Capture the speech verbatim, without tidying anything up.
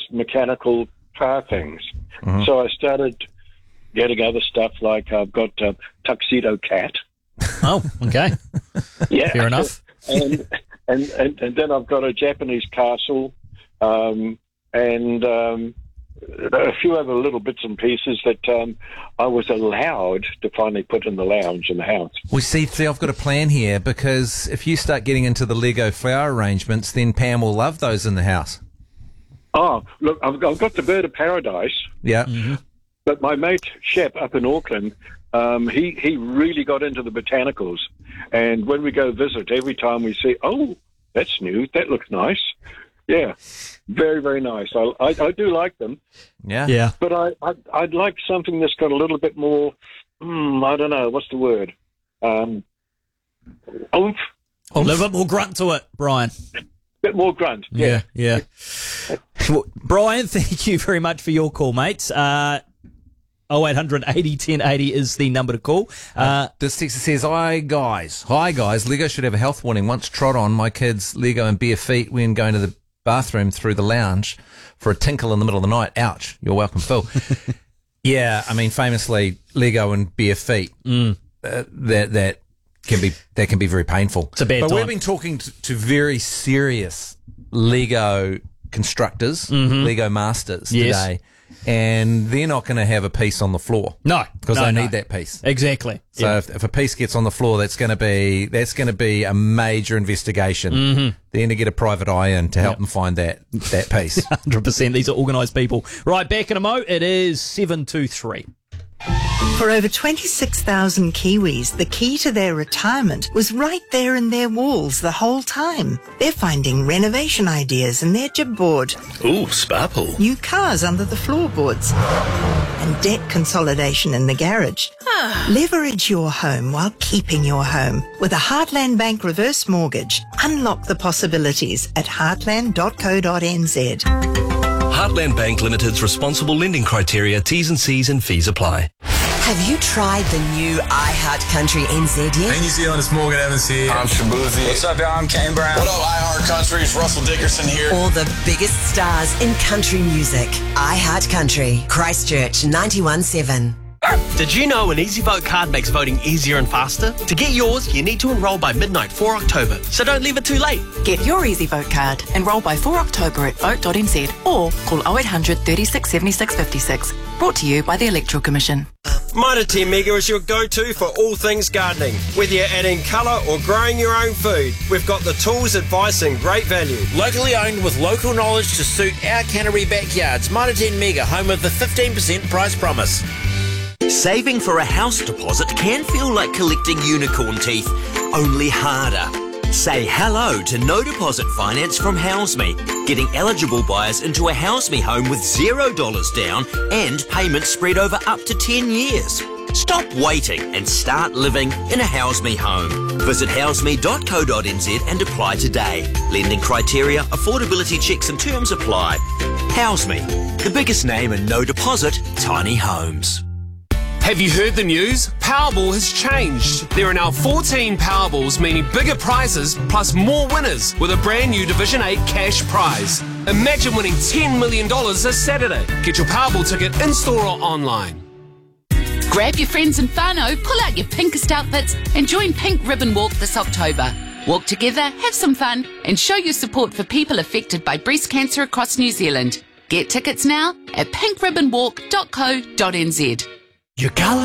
mechanical car things. Mm-hmm. So I started getting other stuff like I've got a Tuxedo Cat. Oh, okay. Yeah. Fair enough. and, and, and, and then I've got a Japanese castle um, and um, a few other little bits and pieces that um, I was allowed to finally put in the lounge in the house. We see, see, I've got a plan here, because if you start getting into the Lego flower arrangements, then Pam will love those in the house. Oh, look, I've, I've got the Bird of Paradise. Yeah. Mm-hmm. But my mate Shep up in Auckland, um, he, he really got into the botanicals. And when we go visit, every time we see, oh, that's new, that looks nice. Yeah, very, very nice. I, I, I do like them. Yeah. Yeah. But I, I, I'd like something that's got a little bit more, mm, I don't know, what's the word? Um, oomph. A little bit more grunt to it, Brian. Bit more grunt. Yeah, yeah. yeah. Well, Brian, thank you very much for your call, mates. Uh, oh eight hundred eighty ten eighty is the number to call. Uh, This texter says, hi guys, hi guys, Lego should have a health warning. Once trod on my kids Lego and bare feet when going to the bathroom through the lounge for a tinkle in the middle of the night. Ouch. You're welcome, Phil. Yeah, I mean, famously, Lego and bare feet, mm. uh, that that can be that can be very painful. It's a bad but time. we've been talking to, to very serious Lego constructors, mm-hmm. Lego masters yes. today, and they're not going to have a piece on the floor. No, because no, they no. need that piece. Exactly. So yeah. if, if a piece gets on the floor, that's going to be that's going to be a major investigation. Mm-hmm. They're going to get a private eye in to help yep. them find that that piece. one hundred percent. These are organised people. Right, back in a mo. It is seven two three. For over twenty-six thousand Kiwis, the key to their retirement was right there in their walls the whole time. They're finding renovation ideas in their gibboard, Ooh, spa pool. new cars under the floorboards, and debt consolidation in the garage. Leverage your home while keeping your home. With a Heartland Bank reverse mortgage, unlock the possibilities at heartland dot co dot n z. Heartland Bank Limited's responsible lending criteria, T's and C's and fees apply. Have you tried the new iHeart Country N Z yet? Hey New Zealand, it's Morgan Evans here. I'm Shabuzi. What's up, y'all? I'm Kane Brown. What up, iHeart Country? It's Russell Dickerson here. All the biggest stars in country music. iHeart Country, Christchurch ninety-one seven. Did you know an EasyVote card makes voting easier and faster? To get yours, you need to enrol by midnight four October, so don't leave it too late. Get your EasyVote card. Enrol by four October at vote dot n z or call oh eight hundred, thirty-six, seventy-six, fifty-six. Brought to you by the Electoral Commission. Mitre ten Mega is your go-to for all things gardening. Whether you're adding colour or growing your own food, we've got the tools, advice and great value. Locally owned with local knowledge to suit our cannery backyards. Mitre ten Mega, home of the fifteen percent price promise. Saving for a house deposit can feel like collecting unicorn teeth, only harder. Say hello to no deposit finance from HouseMe, getting eligible buyers into a HouseMe home with zero dollars down and payments spread over up to ten years. Stop waiting and start living in a HouseMe home. Visit houseme dot co dot n z and apply today. Lending criteria, affordability checks and terms apply. HouseMe, the biggest name in no deposit tiny homes. Have you heard the news? Powerball has changed. There are now fourteen Powerballs, meaning bigger prizes plus more winners with a brand new Division eight cash prize. Imagine winning ten million dollars this Saturday. Get your Powerball ticket in-store or online. Grab your friends and whānau, pull out your pinkest outfits and join Pink Ribbon Walk this October. Walk together, have some fun and show your support for people affected by breast cancer across New Zealand. Get tickets now at pink ribbon walk dot co dot n z. Your colour